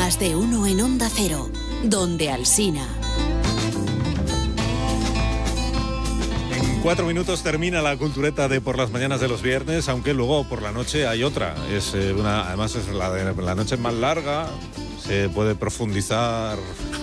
Más de uno en Onda Cero, donde Alsina. En 4 minutos termina la cultureta de por las mañanas de los viernes, aunque luego por la noche hay otra. Además es la noche más larga, se puede profundizar.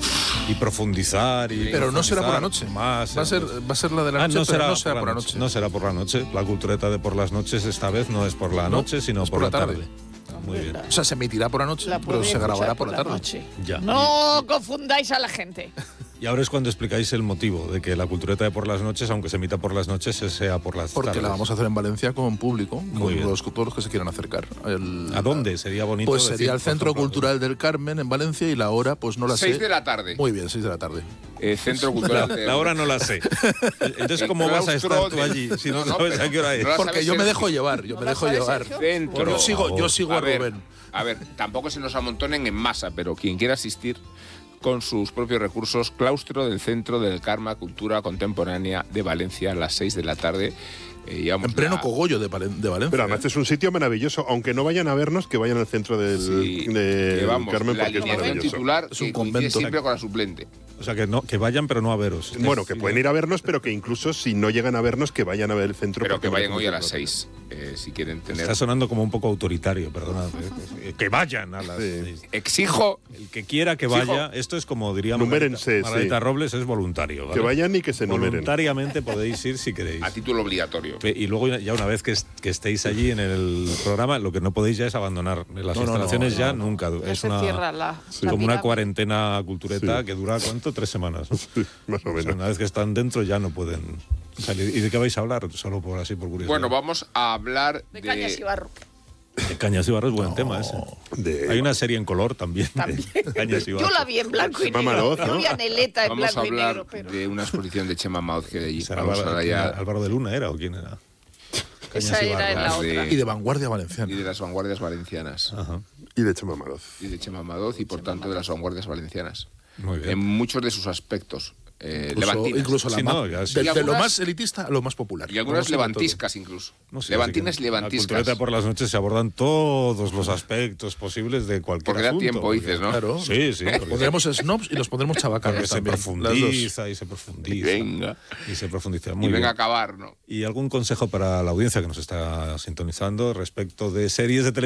Pero no será por la noche. Va a ser la de la noche, pero no será por la noche. No será por la noche. La cultureta de por las noches esta vez no es por la noche, sino por la tarde. Muy bien. O sea, se emitirá por la noche, pero se grabará por la tarde. Ya. No confundáis a la gente. Y ahora es cuando explicáis el motivo de que la cultureta de por las noches, aunque se emita por las noches, sea por las tardes. Porque la vamos a hacer en Valencia con público, con todos los que se quieran acercar. ¿A dónde? Sería bonito. Pues sería el Centro Cultural del Carmen en Valencia y la hora, pues no la sé. 6 de la tarde. Muy bien, 6 de la tarde. Centro Cultural. La hora no la sé. Entonces, ¿cómo vas a estar tú allí si no sabes a qué hora es? Porque yo me dejo llevar, Centro. Yo sigo a Rubén. A ver, tampoco se nos amontonen en masa, pero quien quiera asistir con sus propios recursos, claustro del Centro del Karma Cultura Contemporánea de Valencia a las 6 de la tarde. En pleno cogollo de Valencia. Pero además es un sitio maravilloso, aunque no vayan a vernos, que vayan al centro del Carmen, porque es maravilloso. Titular es un convento. Siempre con la suplente. O sea, que vayan, pero no a veros. Bueno, que pueden ir a vernos, pero que incluso si no llegan a vernos, que vayan a ver el centro. Pero que vayan hoy a las 6, si quieren tener... Está sonando como un poco autoritario, perdona. Que vayan a las 6. Exijo... El que quiera que vaya, esto es como diría Margarita Robles, es voluntario. ¿Vale? Que vayan y que se numeren. Voluntariamente podéis ir si queréis. A título obligatorio. Y luego ya una vez que estéis allí en el programa, lo que no podéis ya es abandonar las instalaciones nunca. Es como una cuarentena cultureta que dura, ¿cuánto? 3 semanas. Sí, más o menos. O sea, una vez que están dentro ya no pueden salir. ¿Y de qué vais a hablar? Solo por curiosidad. Bueno, vamos a hablar de Cañas y Barro. De Cañas y Barro es buen tema ese. Hay una serie en color también. De Cañas y Barro. Yo la vi en blanco y negro. Yo vi a Neleta en blanco y negro. Vamos a hablar de una exposición de Chema Maoz que de allí. ¿Álvaro de Luna era o quién era? Esa era en la otra. Y de vanguardia valenciana. Y de las vanguardias valencianas. Ajá. Y de Chema Maoz. Y por tanto de las vanguardias valencianas. Muy bien. En muchos de sus aspectos. Incluso de lo más elitista a lo más popular. Y algunas levantiscas incluso. No sé, levantinas La levantiscas. cultureta por las noches se abordan todos los aspectos posibles de cualquier Porque asunto. da tiempo, dices, ¿no? Claro. Sí. Pondremos snobs y los pondremos chabacanos también. Se profundiza y se profundiza. Venga. Y se profundiza. Y venga a acabar, ¿no? ¿Y algún consejo para la audiencia que nos está sintonizando respecto de series de televisión?